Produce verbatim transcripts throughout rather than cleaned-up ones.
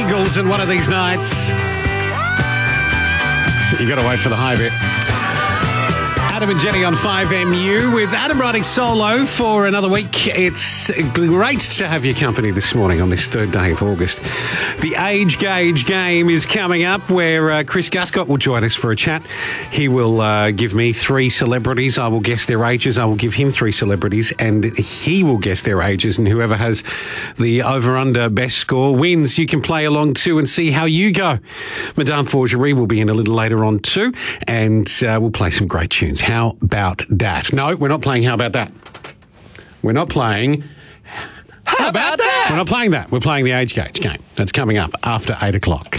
Eagles and one of these nights. You got to wait for the high bit. Adam and Jenny on five M U with Adam riding solo for another week. It's great to have your company this morning on this third day of August. The Age Gauge game is coming up where uh, Chris Guscott will join us for a chat. He will uh, give me three celebrities. I will guess their ages. I will give him three celebrities and he will guess their ages, and whoever has the over-under best score wins. You can play along too and see how you go. Madame Forgerie will be in a little later on too, and uh, we'll play some great tunes. How about that? No, we're not playing How About That. We're not playing How About That? We're not playing that. We're playing the Age Gauge game. That's coming up after eight o'clock.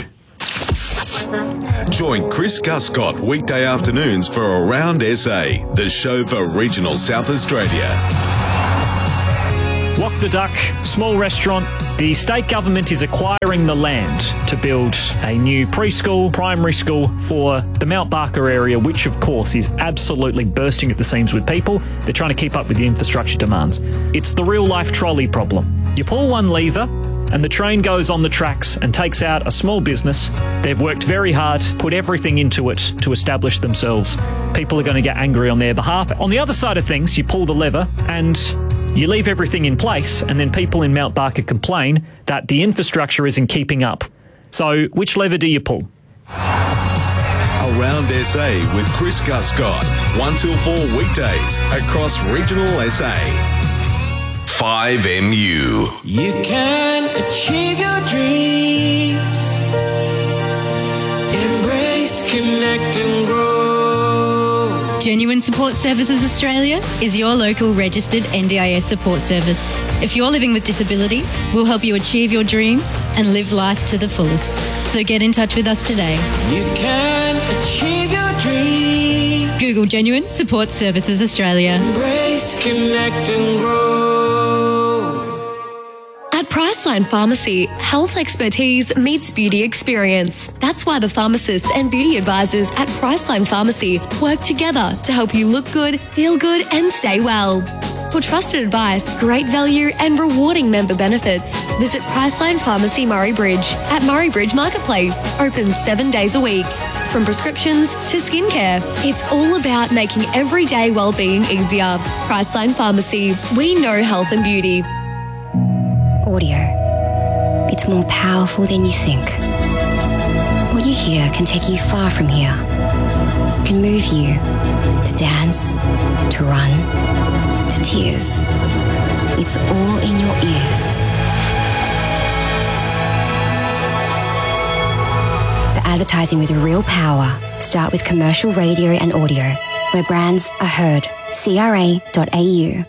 Join Chris Guscott weekday afternoons for Around S A, the show for regional South Australia. Walk the Duck, small restaurant. The state government is acquiring the land to build a new preschool, primary school for the Mount Barker area, which of course is absolutely bursting at the seams with people. They're trying to keep up with the infrastructure demands. It's the real life trolley problem. You pull one lever and the train goes on the tracks and takes out a small business. They've worked very hard, put everything into it to establish themselves. People are going to get angry on their behalf. On the other side of things, you pull the lever and you leave everything in place, and then people in Mount Barker complain that the infrastructure isn't keeping up. So which lever do you pull? Around S A with Chris Guscott, one till four weekdays across regional S A. five M U. You can achieve your dreams. Embrace, connect and grow. Genuine Support Services Australia is your local registered N D I S support service. If you're living with disability, we'll help you achieve your dreams and live life to the fullest. So get in touch with us today. You can achieve your dreams. Google Genuine Support Services Australia. Embrace, connect and grow. At Priceline Pharmacy, health expertise meets beauty experience. That's why the pharmacists and beauty advisors at Priceline Pharmacy work together to help you look good, feel good, and stay well. For trusted advice, great value, and rewarding member benefits, visit Priceline Pharmacy Murray Bridge at Murray Bridge Marketplace. Open seven days a week. From prescriptions to skincare, it's all about making everyday well-being easier. Priceline Pharmacy, we know health and beauty. Audio. It's more powerful than you think. What you hear can take you far from here. It can move you to dance, to run, to tears. It's all in your ears. The advertising with real power. Start with commercial radio and audio, where brands are heard. C R A dot A U.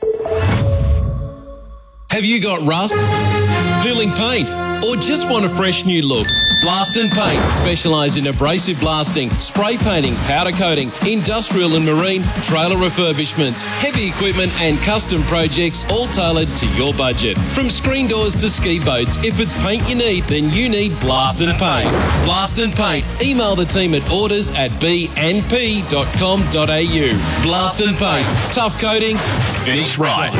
Have you got rust, peeling paint, or just want a fresh new look? Blast and Paint specialise in abrasive blasting, spray painting, powder coating, industrial and marine, trailer refurbishments, heavy equipment and custom projects, all tailored to your budget. From screen doors to ski boats, if it's paint you need, then you need Blast and Paint. Blast and Paint. Email the team at orders at b n p dot com dot a u. Blast and Paint. Tough coatings, finish right.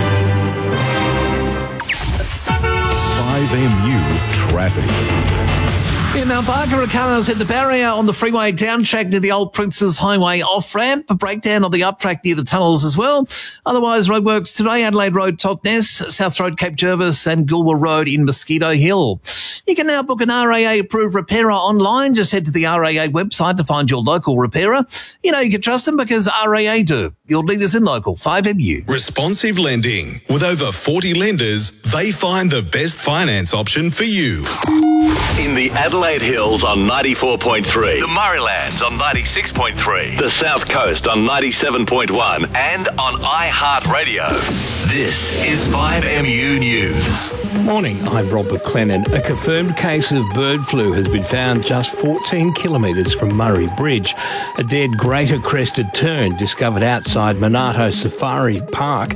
five M U traffic. In Mount Barker, cars hit the barrier on the freeway down track near the Old Princes Highway off-ramp. A breakdown on the up-track near the tunnels as well. Otherwise, roadworks today, Adelaide Road, Totnes, South Road, Cape Jervis and Goolwa Road in Mosquito Hill. You can now book an R A A-approved repairer online. Just head to the R A A website to find your local repairer. You know you can trust them because R A A do. Your leaders in local, five M U. Responsive lending. With over forty lenders, they find the best finance option for you. In the Adelaide Hills on ninety-four point three, the Murraylands on ninety-six point three, the South Coast on ninety-seven point one, and on iHeartRadio. This is five M U News. Morning, I'm Robert Clennon. A confirmed case of bird flu has been found just fourteen kilometres from Murray Bridge. A dead greater crested tern discovered outside Monarto Safari Park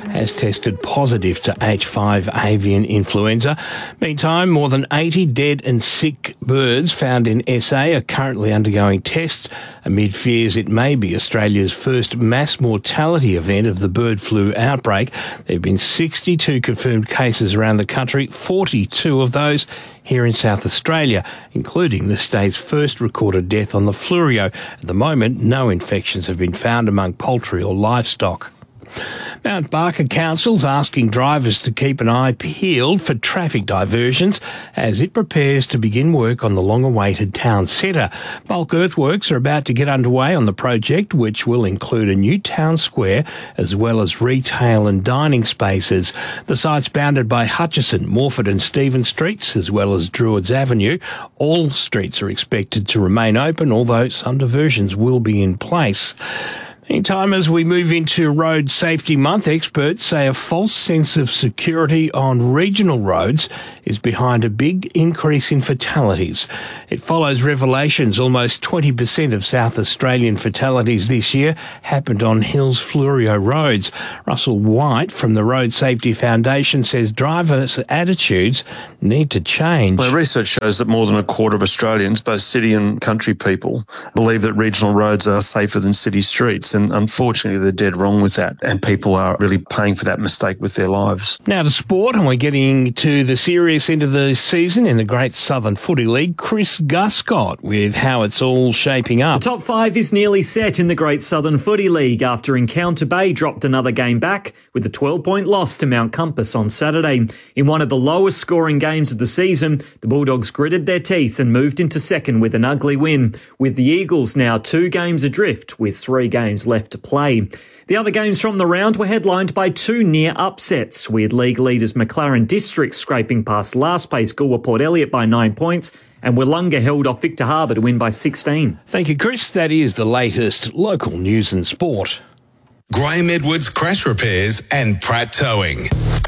has tested positive to H five avian influenza. Meantime, more than eighty dead and sick birds found in S A are currently undergoing tests amid fears it may be Australia's first mass mortality event of the bird flu outbreak. There have been sixty-two confirmed cases around the country, forty-two of those here in South Australia, including the state's first recorded death on the Flurio. At the moment, no infections have been found among poultry or livestock. Mount Barker Council's asking drivers to keep an eye peeled for traffic diversions as it prepares to begin work on the long-awaited town centre. Bulk earthworks are about to get underway on the project, which will include a new town square as well as retail and dining spaces. The site's bounded by Hutchison, Morford and Stephen Streets, as well as Druids Avenue. All streets are expected to remain open, although some diversions will be in place. Meantime, as we move into Road Safety Month, experts say a false sense of security on regional roads is behind a big increase in fatalities. It follows revelations almost twenty percent of South Australian fatalities this year happened on Hills Flurio roads. Russell White from the Road Safety Foundation says drivers' attitudes need to change. Well, research shows that more than a quarter of Australians, both city and country people, believe that regional roads are safer than city streets. And unfortunately, they're dead wrong with that. And people are really paying for that mistake with their lives. Now to sport, and we're getting to the serious end of the season in the Great Southern Footy League. Chris Guscott with how it's all shaping up. The top five is nearly set in the Great Southern Footy League after Encounter Bay dropped another game back with a twelve-point loss to Mount Compass on Saturday. In one of the lowest scoring games of the season, the Bulldogs gritted their teeth and moved into second with an ugly win, with the Eagles now two games adrift with three games left to play. The other games from the round were headlined by two near upsets, with league leaders McLaren District scraping past last place Goolwa Port Elliot by nine points and Willunga held off Victor Harbour to win by sixteen. Thank you, Chris. That is the latest local news and sport. Graham Edwards Crash Repairs and Pratt Towing.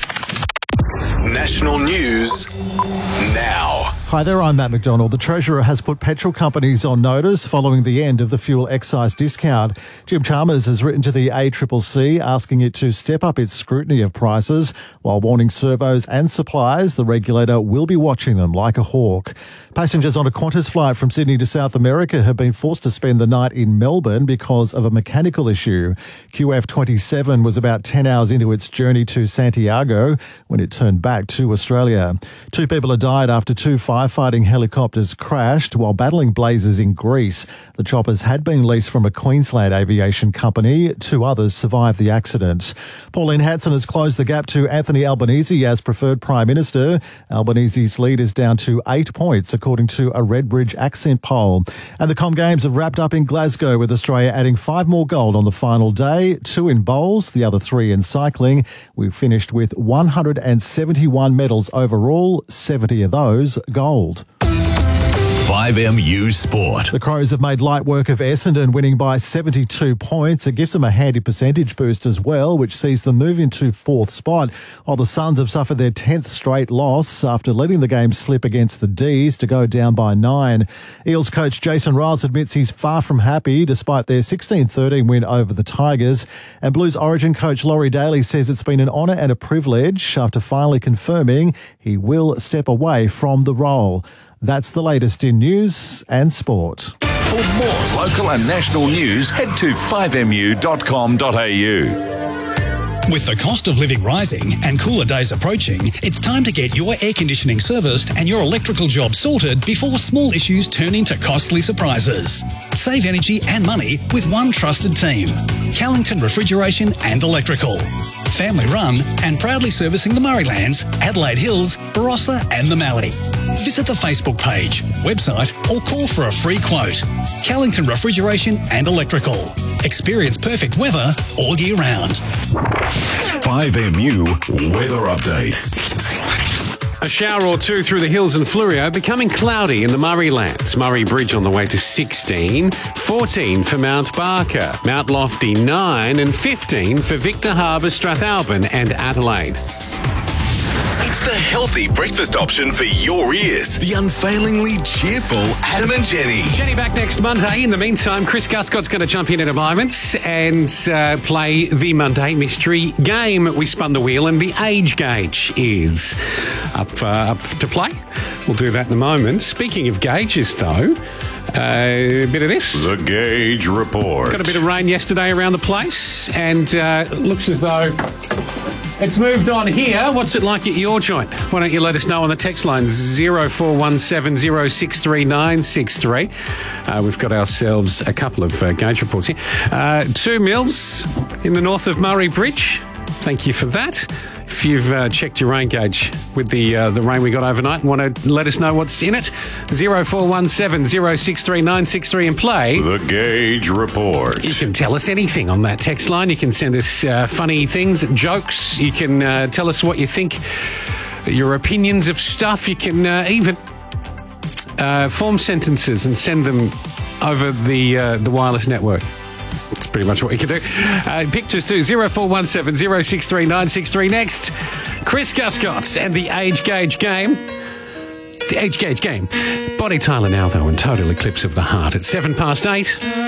National news now. Hi there, I'm Matt McDonald. The Treasurer has put petrol companies on notice following the end of the fuel excise discount. Jim Chalmers has written to the A C C C asking it to step up its scrutiny of prices while warning servos and suppliers the regulator will be watching them like a hawk. Passengers on a Qantas flight from Sydney to South America have been forced to spend the night in Melbourne because of a mechanical issue. Q F twenty-seven was about ten hours into its journey to Santiago when it turned back to Australia. Two people have died after two firefighting helicopters crashed while battling blazes in Greece. The choppers had been leased from a Queensland aviation company. Two others survived the accident. Pauline Hanson has closed the gap to Anthony Albanese as preferred Prime Minister. Albanese's lead is down to eight points, according to a Redbridge accent poll. And the Com Games have wrapped up in Glasgow, with Australia adding five more gold on the final day, two in bowls, the other three in cycling. We finished with one hundred seventy-one medals overall, seventy of those gold. five M U Sport. The Crows have made light work of Essendon, winning by seventy-two points. It gives them a handy percentage boost as well, which sees them move into fourth spot, while the Suns have suffered their tenth straight loss after letting the game slip against the D's to go down by nine. Eels coach Jason Riles admits he's far from happy despite their sixteen thirteen win over the Tigers. And Blues Origin coach Laurie Daly says it's been an honour and a privilege after finally confirming he will step away from the role. That's the latest in news and sport. For more local and national news, head to five m u dot com dot a u. With the cost of living rising and cooler days approaching, it's time to get your air conditioning serviced and your electrical job sorted before small issues turn into costly surprises. Save energy and money with one trusted team. Callington Refrigeration and Electrical. Family run and proudly servicing the Murraylands, Adelaide Hills, Barossa and the Mallee. Visit the Facebook page, website or call for a free quote. Callington Refrigeration and Electrical. Experience perfect weather all year round. five M U Weather Update. A shower or two through the hills and Flurio, becoming cloudy in the Murraylands. Murray Bridge on the way to sixteen, fourteen for Mount Barker, Mount Lofty nine and fifteen for Victor Harbour, Strathalbyn and Adelaide. It's the healthy breakfast option for your ears. The unfailingly cheerful Adam and Jenny. Jenny back next Monday. In the meantime, Chris Guscott's going to jump in in a moment and uh, play the Monday mystery game. We spun the wheel and the age gauge is up, uh, up to play. We'll do that in a moment. Speaking of gauges, though, Uh, a bit of this. The Gauge Report. Got a bit of rain yesterday around the place, and uh, it looks as though it's moved on here. What's it like at your joint? Why don't you let us know on the text line zero four one seven zero six three nine six three. Uh, we've got ourselves a couple of uh, gauge reports here. Uh, two mils in the north of Murray Bridge. Thank you for that. If you've uh, checked your rain gauge with the uh, the rain we got overnight and want to let us know what's in it, zero four one seven zero six three nine six three and play The Gauge Report. You can tell us anything on that text line. You can send us uh, funny things, jokes. You can uh, tell us what you think, your opinions of stuff. You can uh, even uh, form sentences and send them over the uh, the wireless network. That's pretty much what you can do. Uh, pictures too, zero four one seven zero six three nine six three. Next, Chris Guscott and the Age Gauge Game. It's the Age Gauge Game. Bonnie Tyler now, though, and Total Eclipse of the Heart at seven past eight.